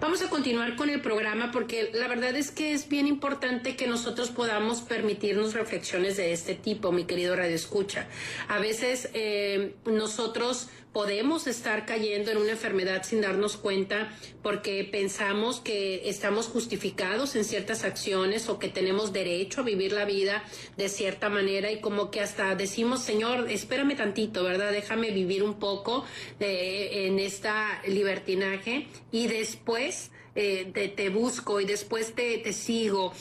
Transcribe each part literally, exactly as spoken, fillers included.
Vamos a continuar con el programa porque la verdad es que es bien importante que nosotros podamos permitirnos reflexiones de este tipo, mi querido Radio Escucha. A veces eh, nosotros podemos estar cayendo en una enfermedad sin darnos cuenta porque pensamos que estamos justificados en ciertas acciones o que tenemos derecho a vivir la vida de cierta manera y como que hasta decimos, Señor, espérame tantito, ¿verdad? Déjame vivir un poco de, en esta libertinaje y después eh, te, te busco y después te, te sigo.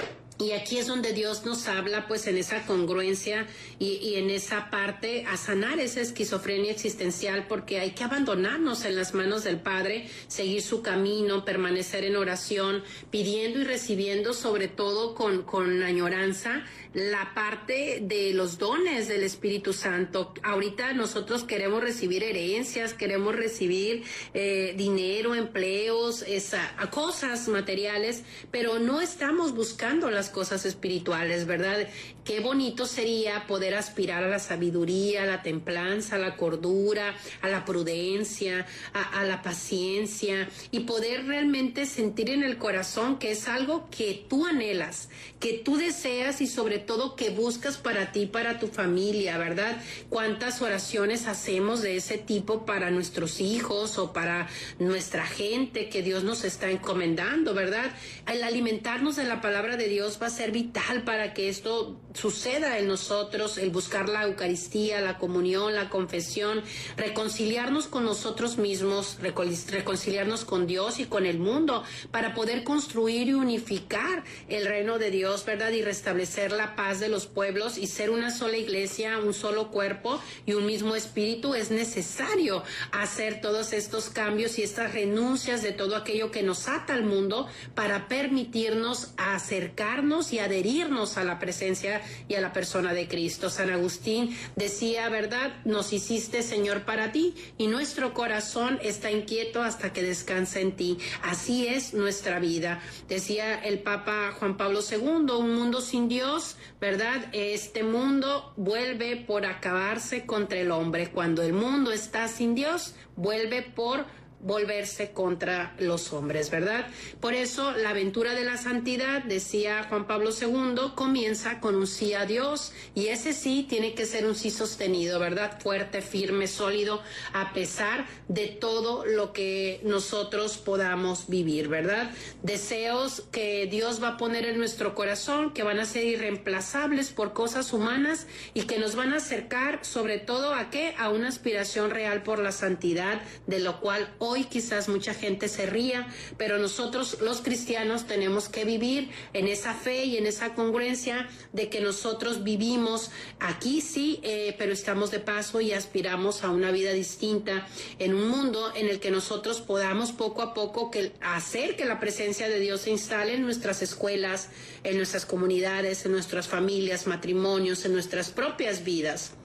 Y aquí es donde Dios nos habla, pues, en esa congruencia y, y en esa parte a sanar esa esquizofrenia existencial, porque hay que abandonarnos en las manos del Padre, seguir su camino, permanecer en oración, pidiendo y recibiendo, sobre todo con, con añoranza, la parte de los dones del Espíritu Santo. Ahorita nosotros queremos recibir herencias, queremos recibir eh, dinero, empleos, esa, cosas materiales, pero no estamos buscando las cosas espirituales, ¿verdad? Qué bonito sería poder aspirar a la sabiduría, a la templanza, a la cordura, a la prudencia, a, a la paciencia y poder realmente sentir en el corazón que es algo que tú anhelas, que tú deseas y sobre todo que buscas para ti, para tu familia, ¿verdad? ¿Cuántas oraciones hacemos de ese tipo para nuestros hijos o para nuestra gente que Dios nos está encomendando, ¿verdad? El alimentarnos de la palabra de Dios va a ser vital para que esto suceda en nosotros, el buscar la Eucaristía, la comunión, la confesión, reconciliarnos con nosotros mismos, reconciliarnos con Dios y con el mundo para poder construir y unificar el reino de Dios, ¿verdad? Y restablecer la paz de los pueblos y ser una sola iglesia, un solo cuerpo y un mismo espíritu. Es necesario hacer todos estos cambios y estas renuncias de todo aquello que nos ata al mundo para permitirnos acercarnos y adherirnos a la presencia y a la persona de Cristo. San Agustín decía, ¿verdad? Nos hiciste, Señor, para ti y nuestro corazón está inquieto hasta que descansa en ti. Así es nuestra vida. Decía el Papa Juan Pablo segundo, un mundo sin Dios, ¿verdad? Este mundo vuelve por acabarse contra el hombre. Cuando el mundo está sin Dios, vuelve por volverse contra los hombres, ¿verdad? Por eso la aventura de la santidad, decía Juan Pablo segundo, comienza con un sí a Dios y ese sí tiene que ser un sí sostenido, ¿verdad? Fuerte, firme, sólido, a pesar de todo lo que nosotros podamos vivir, ¿verdad? Deseos que Dios va a poner en nuestro corazón, que van a ser irreemplazables por cosas humanas y que nos van a acercar sobre todo a ¿qué? A una aspiración real por la santidad, de lo cual hoy Hoy quizás mucha gente se ría, pero nosotros los cristianos tenemos que vivir en esa fe y en esa congruencia de que nosotros vivimos aquí sí, eh, pero estamos de paso y aspiramos a una vida distinta en un mundo en el que nosotros podamos poco a poco que, hacer que la presencia de Dios se instale en nuestras escuelas, en nuestras comunidades, en nuestras familias, matrimonios, en nuestras propias vidas.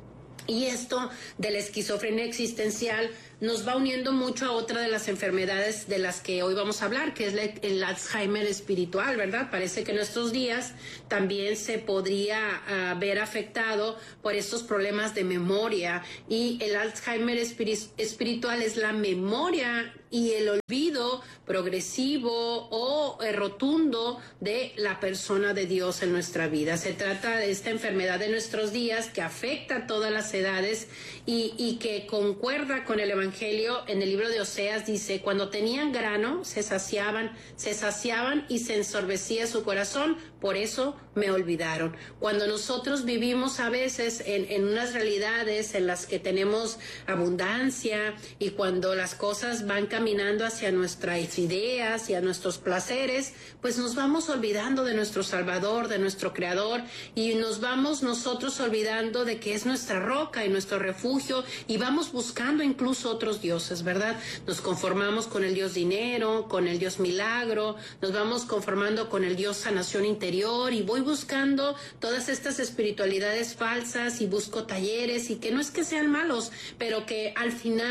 Y esto de la esquizofrenia existencial nos va uniendo mucho a otra de las enfermedades de las que hoy vamos a hablar, que es la, el Alzheimer espiritual, ¿verdad? Parece que en estos días también se podría uh, ver afectado por estos problemas de memoria, y el Alzheimer espiri- espiritual es la memoria y el olvido progresivo o eh, rotundo de la persona de Dios en nuestra vida. Se trata de esta enfermedad de nuestros días que afecta a todas las edades y, y que concuerda con el Evangelio. En el libro de Oseas dice, cuando tenían grano se saciaban, se saciaban y se ensorbecía su corazón, por eso me olvidaron. Cuando nosotros vivimos a veces en, en unas realidades en las que tenemos abundancia y cuando las cosas van caminando hacia nuestras ideas y a nuestros placeres, pues nos vamos olvidando de nuestro Salvador, de nuestro Creador, y nos vamos nosotros olvidando de que es nuestra roca y nuestro refugio, y vamos buscando incluso otros dioses, ¿verdad? Nos conformamos con el Dios dinero, con el Dios milagro, nos vamos conformando con el Dios sanación interior, y voy buscando todas estas espiritualidades falsas y busco talleres, y que no es que sean malos, pero que al final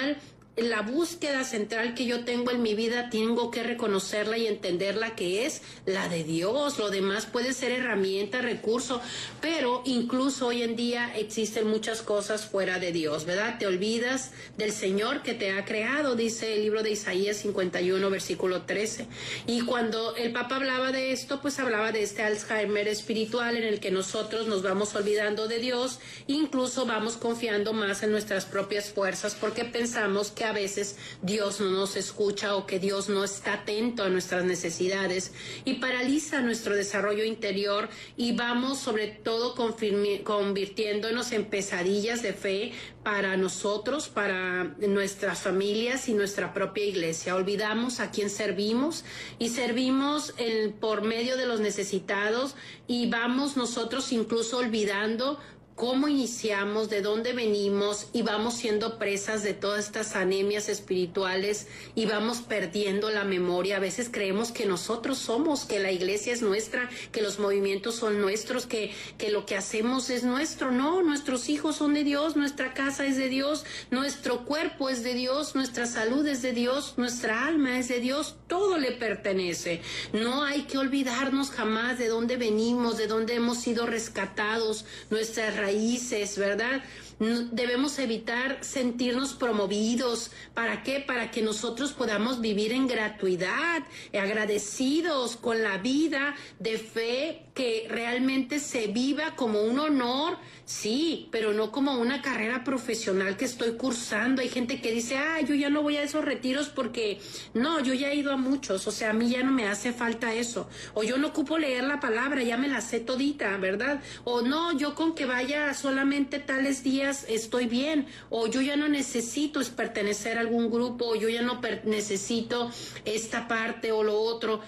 la búsqueda central que yo tengo en mi vida tengo que reconocerla y entenderla, que es la de Dios. Lo demás puede ser herramienta, recurso, pero incluso hoy en día existen muchas cosas fuera de Dios, ¿verdad? Te olvidas del Señor que te ha creado, dice el libro de Isaías cincuenta y uno, versículo trece. Y cuando el Papa hablaba de esto, pues hablaba de este Alzheimer espiritual en el que nosotros nos vamos olvidando de Dios, incluso vamos confiando más en nuestras propias fuerzas porque pensamos que a veces Dios no nos escucha o que Dios no está atento a nuestras necesidades, y paraliza nuestro desarrollo interior, y vamos sobre todo convirtiéndonos en pesadillas de fe para nosotros, para nuestras familias y nuestra propia iglesia. Olvidamos a quién servimos y servimos en, por medio de los necesitados, y vamos nosotros incluso olvidando cómo iniciamos, de dónde venimos, y vamos siendo presas de todas estas anemias espirituales y vamos perdiendo la memoria. A veces creemos que nosotros somos, que la iglesia es nuestra, que los movimientos son nuestros, que, que lo que hacemos es nuestro. No, nuestros hijos son de Dios, nuestra casa es de Dios, nuestro cuerpo es de Dios, nuestra salud es de Dios, nuestra alma es de Dios, todo le pertenece. No hay que olvidarnos jamás de dónde venimos, de dónde hemos sido rescatados, nuestras raíces, ¿verdad? Debemos evitar sentirnos promovidos. ¿Para qué? Para que nosotros podamos vivir en gratuidad, agradecidos con la vida de fe, que realmente se viva como un honor, sí, pero no como una carrera profesional que estoy cursando. Hay gente que dice, ah, yo ya no voy a esos retiros porque, no, yo ya he ido a muchos, o sea, a mí ya no me hace falta eso. O yo no ocupo leer la palabra, ya me la sé todita, ¿verdad? O no, yo con que vaya solamente tales días estoy bien. O yo ya no necesito es pertenecer a algún grupo, o yo ya no per- necesito esta parte o lo otro.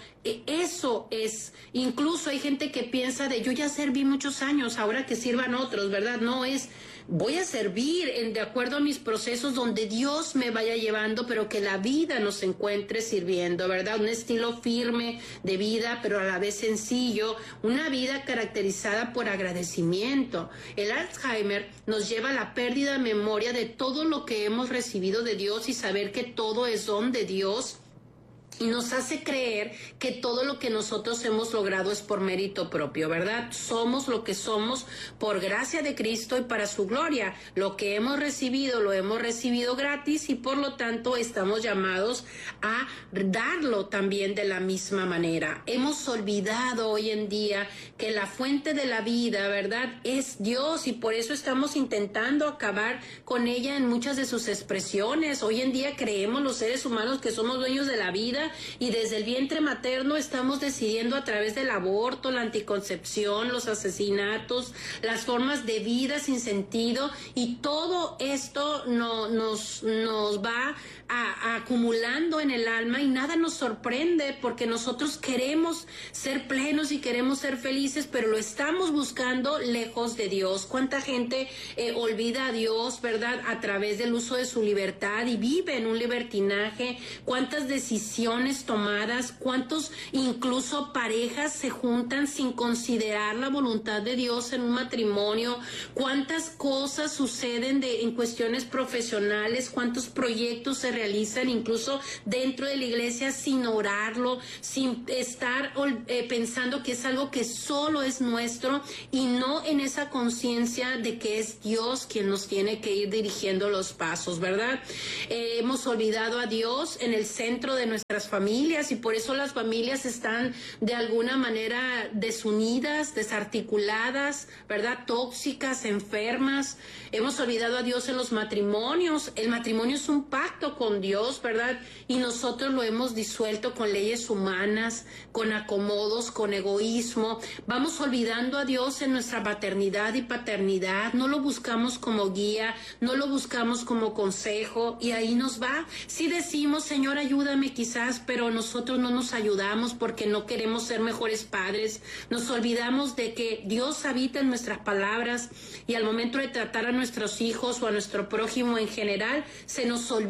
Eso es, incluso hay gente que piensa de yo ya serví muchos años, ahora que sirvan otros, ¿verdad? No es, voy a servir en, de acuerdo a mis procesos donde Dios me vaya llevando, pero que la vida nos encuentre sirviendo, ¿verdad? Un estilo firme de vida, pero a la vez sencillo, una vida caracterizada por agradecimiento. El Alzheimer nos lleva a la pérdida de memoria de todo lo que hemos recibido de Dios y saber que todo es don de Dios. Y nos hace creer que todo lo que nosotros hemos logrado es por mérito propio, ¿verdad? Somos lo que somos por gracia de Cristo y para su gloria. Lo que hemos recibido, lo hemos recibido gratis, y por lo tanto estamos llamados a darlo también de la misma manera. Hemos olvidado hoy en día que la fuente de la vida, ¿verdad?, es Dios, y por eso estamos intentando acabar con ella en muchas de sus expresiones. Hoy en día creemos los seres humanos que somos dueños de la vida, y desde el vientre materno estamos decidiendo a través del aborto, la anticoncepción, los asesinatos, las formas de vida sin sentido, y todo esto no, nos, nos va a, a acumulando en el alma, y nada nos sorprende porque nosotros queremos ser plenos y queremos ser felices, pero lo estamos buscando lejos de Dios. ¿Cuánta gente eh, olvida a Dios, verdad?, a través del uso de su libertad y vive en un libertinaje? ¿Cuántas decisiones tomadas, cuántos incluso parejas se juntan sin considerar la voluntad de Dios en un matrimonio? ¿Cuántas cosas suceden de, en cuestiones profesionales? ¿Cuántos proyectos se realizan incluso dentro de la iglesia sin orarlo, sin estar eh, pensando que es algo que solo es nuestro, y no en esa conciencia de que es Dios quien nos tiene que ir dirigiendo los pasos, ¿verdad? Eh, hemos olvidado a Dios en el centro de nuestras familias, y por eso las familias están de alguna manera desunidas, desarticuladas, ¿verdad?, tóxicas, enfermas. Hemos olvidado a Dios en los matrimonios. El matrimonio es un pacto con Dios, ¿verdad?, y nosotros lo hemos disuelto con leyes humanas, con acomodos, con egoísmo. Vamos olvidando a Dios en nuestra maternidad y paternidad. No lo buscamos como guía, no lo buscamos como consejo, y ahí nos va. Si decimos, Señor, ayúdame quizás, pero nosotros no nos ayudamos porque no queremos ser mejores padres. Nos olvidamos de que Dios habita en nuestras palabras, y al momento de tratar a nuestros hijos o a nuestro prójimo en general, se nos olvida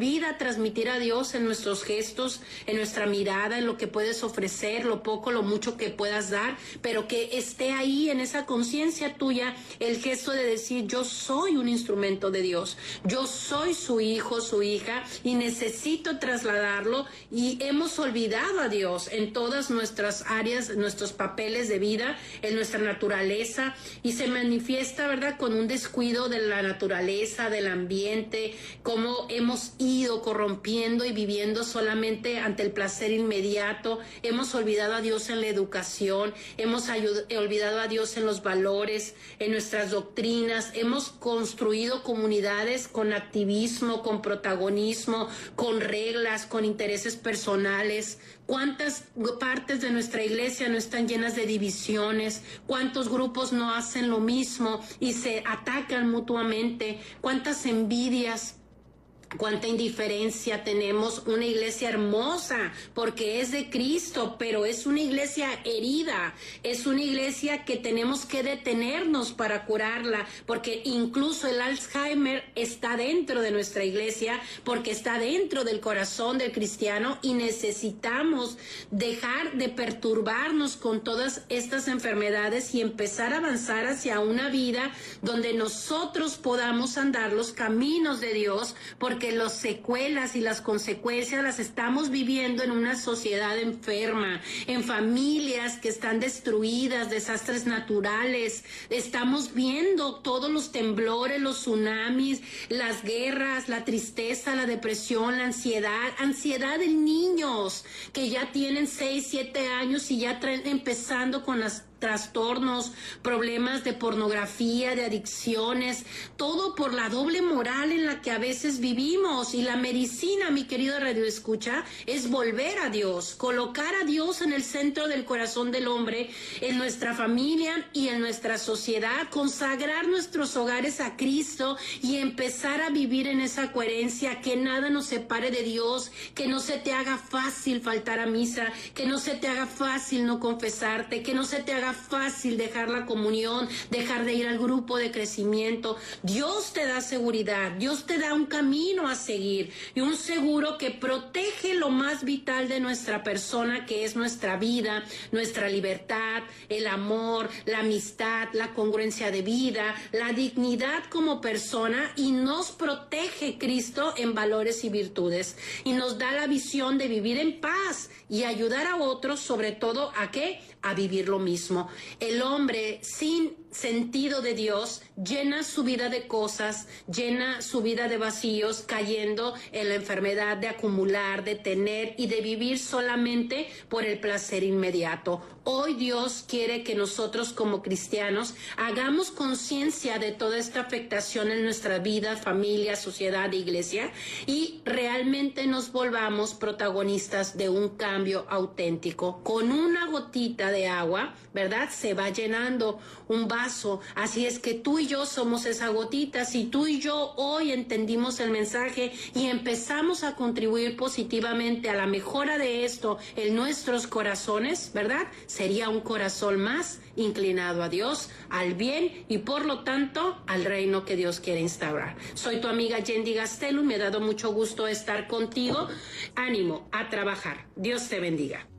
transmitir a Dios en nuestros gestos, en nuestra mirada, en lo que puedes ofrecer, lo poco, lo mucho que puedas dar, pero que esté ahí en esa conciencia tuya el gesto de decir: yo soy un instrumento de Dios, yo soy su hijo, su hija, y necesito trasladarlo. Y hemos olvidado a Dios en todas nuestras áreas, nuestros papeles de vida, en nuestra naturaleza, y se manifiesta, ¿verdad?, con un descuido de la naturaleza, del ambiente, cómo hemos ido corrompiendo y viviendo solamente ante el placer inmediato. Hemos olvidado a Dios en la educación, hemos ayud- olvidado a Dios en los valores, en nuestras doctrinas. Hemos construido comunidades con activismo, con protagonismo, con reglas, con intereses personales. ¿Cuántas partes de nuestra iglesia no están llenas de divisiones? ¿Cuántos grupos no hacen lo mismo y se atacan mutuamente? ¿Cuántas envidias? Cuánta indiferencia tenemos. Una iglesia hermosa porque es de Cristo, pero es una iglesia herida, es una iglesia que tenemos que detenernos para curarla, porque incluso el Alzheimer está dentro de nuestra iglesia, porque está dentro del corazón del cristiano, y necesitamos dejar de perturbarnos con todas estas enfermedades y empezar a avanzar hacia una vida donde nosotros podamos andar los caminos de Dios, porque que las secuelas y las consecuencias las estamos viviendo en una sociedad enferma, en familias que están destruidas, desastres naturales. Estamos viendo todos los temblores, los tsunamis, las guerras, la tristeza, la depresión, la ansiedad, ansiedad de niños que ya tienen seis, siete años y ya traen empezando con las trastornos, problemas de pornografía, de adicciones, todo por la doble moral en la que a veces vivimos. Y la medicina, mi querido Radio Escucha, es volver a Dios, colocar a Dios en el centro del corazón del hombre, en nuestra familia y en nuestra sociedad, consagrar nuestros hogares a Cristo y empezar a vivir en esa coherencia, que nada nos separe de Dios, que no se te haga fácil faltar a misa, que no se te haga fácil no confesarte, que no se te haga fácil dejar la comunión, dejar de ir al grupo de crecimiento. Dios te da seguridad, Dios te da un camino a seguir, y un seguro que protege lo más vital de nuestra persona, que es nuestra vida, nuestra libertad, el amor, la amistad, la congruencia de vida, la dignidad como persona, y nos protege Cristo en valores y virtudes, y nos da la visión de vivir en paz y ayudar a otros, sobre todo ¿a qué? A vivir lo mismo. El hombre sin sentido de Dios llena su vida de cosas, llena su vida de vacíos, cayendo en la enfermedad de acumular, de tener y de vivir solamente por el placer inmediato. Hoy Dios quiere que nosotros como cristianos hagamos conciencia de toda esta afectación en nuestra vida, familia, sociedad e iglesia, y realmente nos volvamos protagonistas de un cambio auténtico. Con una gotita de agua, ¿verdad?, se va llenando un vaso. Así es que tú y yo somos esa gotita. Si tú y yo hoy entendimos el mensaje y empezamos a contribuir positivamente a la mejora de esto en nuestros corazones, ¿verdad?, sería un corazón más inclinado a Dios, al bien y por lo tanto al reino que Dios quiere instaurar. Soy tu amiga Yendi Gastelum, me ha dado mucho gusto estar contigo. Ánimo a trabajar. Dios te bendiga.